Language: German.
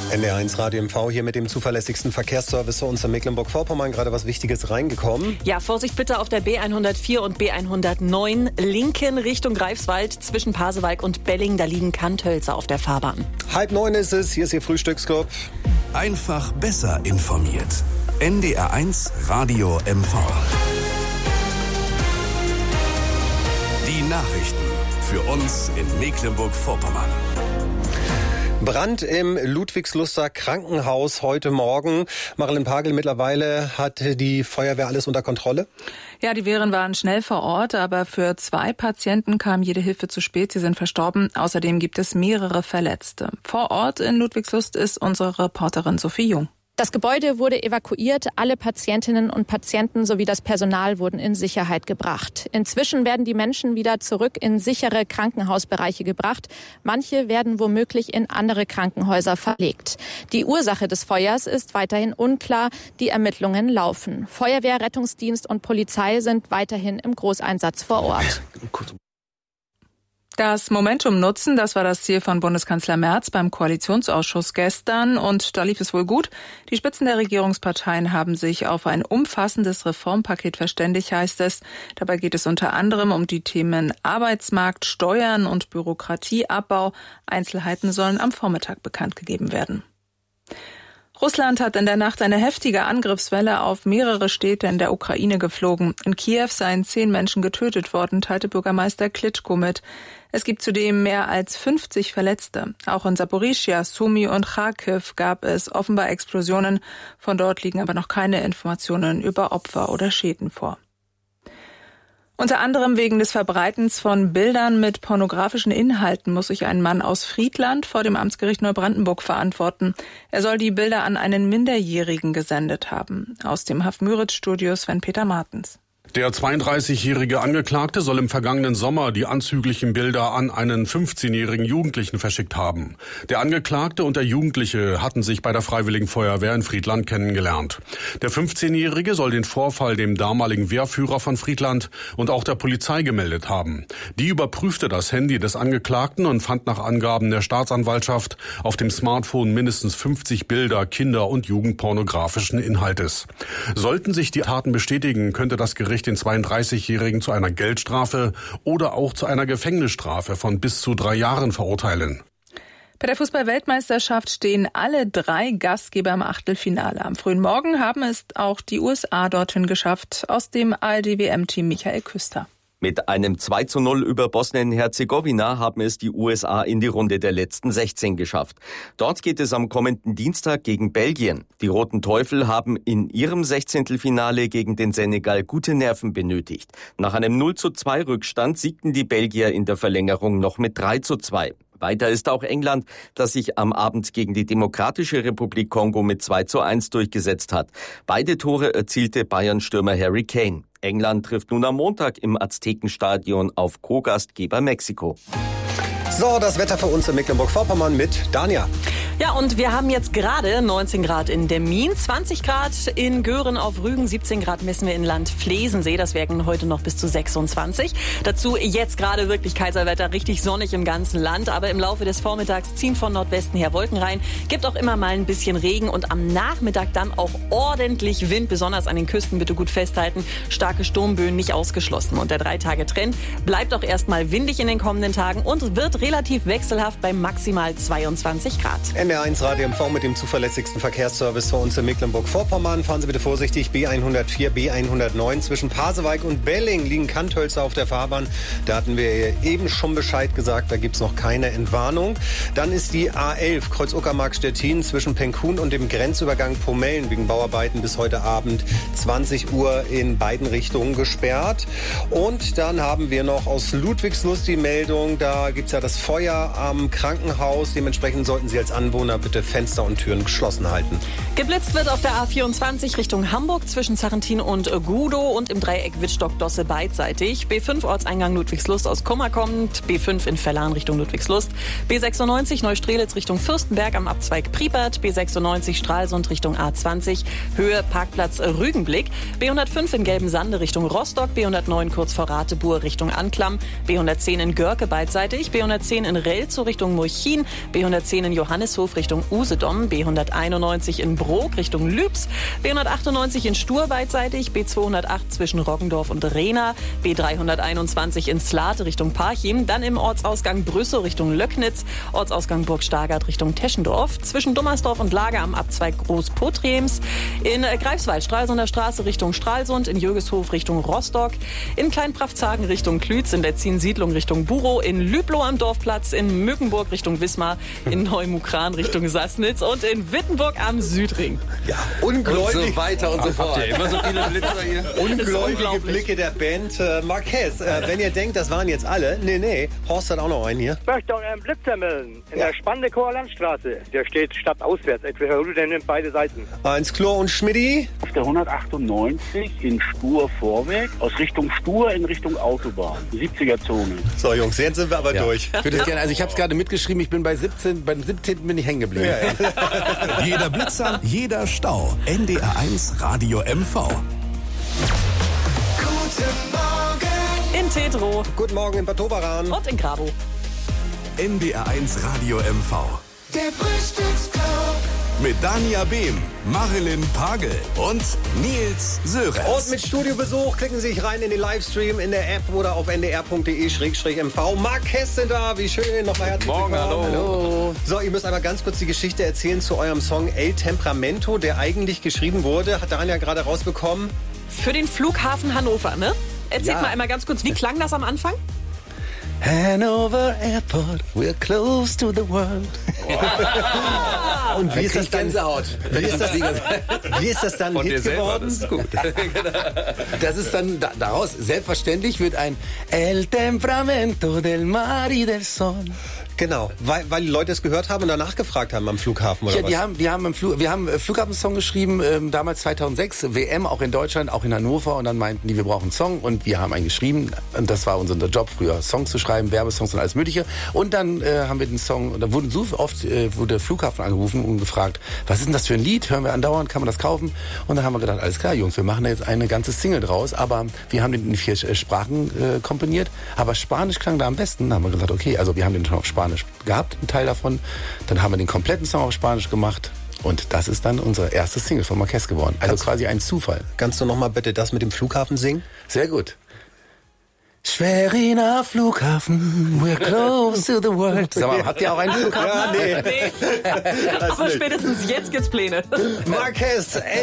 NDR1 Radio MV hier mit dem zuverlässigsten Verkehrsservice für uns in Mecklenburg-Vorpommern. Gerade was Wichtiges reingekommen. Ja, Vorsicht bitte auf der B104 und B109 linken Richtung Greifswald zwischen Pasewalk und Belling. Da liegen Kanthölzer auf der Fahrbahn. 8:30 ist es. Hier ist Ihr Frühstücksclub. Einfach besser informiert. NDR1 Radio MV. Die Nachrichten für uns in Mecklenburg-Vorpommern. Brand im Ludwigsluster Krankenhaus heute Morgen. Marilyn Pagel, mittlerweile hat die Feuerwehr alles unter Kontrolle? Ja, die Wehren waren schnell vor Ort, aber für 2 Patienten kam jede Hilfe zu spät. Sie sind verstorben. Außerdem gibt es mehrere Verletzte. Vor Ort in Ludwigslust ist unsere Reporterin Sophie Jung. Das Gebäude wurde evakuiert, alle Patientinnen und Patienten sowie das Personal wurden in Sicherheit gebracht. Inzwischen werden die Menschen wieder zurück in sichere Krankenhausbereiche gebracht. Manche werden womöglich in andere Krankenhäuser verlegt. Die Ursache des Feuers ist weiterhin unklar. Die Ermittlungen laufen. Feuerwehr, Rettungsdienst und Polizei sind weiterhin im Großeinsatz vor Ort. Das Momentum nutzen, das war das Ziel von Bundeskanzler Merz beim Koalitionsausschuss gestern. Und da lief es wohl gut. Die Spitzen der Regierungsparteien haben sich auf ein umfassendes Reformpaket verständigt, heißt es. Dabei geht es unter anderem um die Themen Arbeitsmarkt, Steuern und Bürokratieabbau. Einzelheiten sollen am Vormittag bekannt gegeben werden. Russland hat in der Nacht eine heftige Angriffswelle auf mehrere Städte in der Ukraine geflogen. In Kiew seien 10 Menschen getötet worden, teilte Bürgermeister Klitschko mit. Es gibt zudem mehr als 50 Verletzte. Auch in Saporischschja, Sumy und Charkiw gab es offenbar Explosionen. Von dort liegen aber noch keine Informationen über Opfer oder Schäden vor. Unter anderem wegen des Verbreitens von Bildern mit pornografischen Inhalten muss sich ein Mann aus Friedland vor dem Amtsgericht Neubrandenburg verantworten. Er soll die Bilder an einen Minderjährigen gesendet haben. Aus dem Haff-Müritz-Studio Sven-Peter Martens. Der 32-jährige Angeklagte soll im vergangenen Sommer die anzüglichen Bilder an einen 15-jährigen Jugendlichen verschickt haben. Der Angeklagte und der Jugendliche hatten sich bei der Freiwilligen Feuerwehr in Friedland kennengelernt. Der 15-jährige soll den Vorfall dem damaligen Wehrführer von Friedland und auch der Polizei gemeldet haben. Die überprüfte das Handy des Angeklagten und fand nach Angaben der Staatsanwaltschaft auf dem Smartphone mindestens 50 Bilder kinder- und jugendpornografischen Inhaltes. Sollten sich die Taten bestätigen, könnte das Gericht den 32-Jährigen zu einer Geldstrafe oder auch zu einer Gefängnisstrafe von bis zu 3 Jahren verurteilen. Bei der Fußball-Weltmeisterschaft stehen alle 3 Gastgeber im Achtelfinale. Am frühen Morgen haben es auch die USA dorthin geschafft, aus dem ARD-WM-Team Michael Küster. Mit einem 2:0 über Bosnien-Herzegowina haben es die USA in die Runde der letzten 16 geschafft. Dort geht es am kommenden Dienstag gegen Belgien. Die Roten Teufel haben in ihrem 16. gegen den Senegal gute Nerven benötigt. Nach einem 0:2 Rückstand siegten die Belgier in der Verlängerung noch mit 3:2. Weiter ist auch England, das sich am Abend gegen die Demokratische Republik Kongo mit 2:1 durchgesetzt hat. Beide Tore erzielte Bayern-Stürmer Harry Kane. England trifft nun am Montag im Aztekenstadion auf Co-Gastgeber Mexiko. So, das Wetter für uns in Mecklenburg-Vorpommern mit Dania. Ja, und wir haben jetzt gerade 19 Grad in Demmin, 20 Grad in Göhren auf Rügen, 17 Grad messen wir in Land Flesensee. Das werden heute noch bis zu 26. Dazu jetzt gerade wirklich Kaiserwetter, richtig sonnig im ganzen Land. Aber im Laufe des Vormittags ziehen von Nordwesten her Wolken rein. Gibt auch immer mal ein bisschen Regen und am Nachmittag dann auch ordentlich Wind. Besonders an den Küsten bitte gut festhalten. Starke Sturmböen nicht ausgeschlossen. Und der 3-Tage-Trend bleibt auch erstmal windig in den kommenden Tagen und wird relativ wechselhaft bei maximal 22 Grad. NDR1 Radio MV mit dem zuverlässigsten Verkehrsservice für uns in Mecklenburg-Vorpommern. Fahren Sie bitte vorsichtig. B104, B109 zwischen Pasewalk und Belling liegen Kanthölzer auf der Fahrbahn. Da hatten wir eben schon Bescheid gesagt, da gibt es noch keine Entwarnung. Dann ist die A11 Kreuz-Uckermark-Stettin zwischen Penkun und dem Grenzübergang Pomellen wegen Bauarbeiten bis heute Abend 20 Uhr in beiden Richtungen gesperrt. Und dann haben wir noch aus Ludwigslust die Meldung, da gibt es ja das Feuer am Krankenhaus. Dementsprechend sollten Sie als Anwohner bitte Fenster und Türen geschlossen halten. Geblitzt wird auf der A24 Richtung Hamburg zwischen Sarrentin und Gudow und im Dreieck Wittstock-Dosse beidseitig. B5 Ortseingang Ludwigslust aus Kummer kommt, B5 in Vellan Richtung Ludwigslust, B96 Neustrelitz Richtung Fürstenberg am Abzweig Priebert, B96 Stralsund Richtung A20, Höhe Parkplatz Rügenblick, B105 in Gelbensande Richtung Rostock, B109 kurz vor Ratebuhr Richtung Anklam, B110 in Görke beidseitig, B110 in Relzow Richtung Murchin, B110 in Johanneshof Jügeshof Richtung Usedom, B191 in Brok Richtung Lübs, B198 in Stur beidseitig, B208 zwischen Roggendorf und Rehna, B321 in Slate Richtung Parchim, dann im Ortsausgang Brüssow Richtung Löcknitz, Ortsausgang Burg Stargard Richtung Teschendorf, zwischen Dummersdorf und Lager am Abzweig Großpotrems, in Greifswald Stralsunder Straße Richtung Stralsund, in Jürgeshof Richtung Rostock, in Kleinpraftzagen Richtung Klütz, in der Ziensiedlung Richtung Burow, in Lüblow am Dorfplatz, in Mückenburg Richtung Wismar, in Neumukran Richtung Sassnitz und in Wittenburg am Südring. Ja, ungläubig. Und so weiter und so fort. Habt ihr immer so viele Blitzer hier? Ungläubige Blicke der Band Marquez. Wenn ihr denkt, das waren jetzt alle, nee, Horst hat auch noch einen hier. Ich möchte auch einen Blitzer melden. In der Spandekower Landstraße. Der steht stadtauswärts. Entweder du, der nimmt beide Seiten. Eins Chlor und Schmidti. Auf der 198 in Stur Vorweg, aus Richtung Stur in Richtung Autobahn. 70er-Zone. So Jungs, jetzt sind wir aber durch. Ich würde es gerne, also ich habe es gerade mitgeschrieben, ich bin beim 17. bin ich hängen geblieben. Ja. Jeder Blitzer, jeder Stau. NDR1 Radio MV. In Tetro Guten Morgen in Bad Doberan. und in Grabow. NDR1 Radio MV. Der Frühstücksclub. Mit Dania Behm, Marilyn Pagel und Nils Sörensen. Und mit Studiobesuch klicken Sie sich rein in den Livestream in der App oder auf ndr.de/mv. Marquez sind da, wie schön. Nochmal herzlich willkommen. Hallo. So, ihr müsst aber ganz kurz die Geschichte erzählen zu eurem Song El Temperamento, der eigentlich geschrieben wurde, hat Dania gerade rausbekommen. Für den Flughafen Hannover, ne? Erzählt mal einmal ganz kurz, wie klang das am Anfang? Hanover Airport, we're close to the world. Und wie ist das dann? Gänsehaut. Wie ist das dann Von dir Hit selber, geworden? das ist gut. Das ist dann daraus, selbstverständlich wird ein El Temperamento del Mar y del Sol. Genau, weil die Leute es gehört haben und danach gefragt haben am Flughafen oder Ja, was? wir haben einen Flughafensong geschrieben, damals 2006, WM, auch in Deutschland, auch in Hannover. Und dann meinten die, wir brauchen einen Song. Und wir haben einen geschrieben. Und das war unser Job früher, Songs zu schreiben, Werbesongs und alles Mögliche. Und dann haben wir den Song, und da wurden so oft, wurde der Flughafen angerufen und gefragt, was ist denn das für ein Lied? Hören wir andauernd, kann man das kaufen? Und dann haben wir gedacht, alles klar, Jungs, wir machen da jetzt eine ganze Single draus. Aber wir haben den in 4 Sprachen komponiert. Aber Spanisch klang da am besten. Dann haben wir gesagt, okay, also wir haben den schon auf Spanisch gehabt, einen Teil davon. Dann haben wir den kompletten Song auf Spanisch gemacht. Und das ist dann unsere erste Single von Marquez geworden. Also quasi ein Zufall. Kannst du noch mal bitte das mit dem Flughafen singen? Sehr gut. Schweriner Flughafen, we're close to the world. Sag mal, habt ihr auch einen Flughafen? Ja, nee. Aber spätestens jetzt gibt's Pläne. Marquez,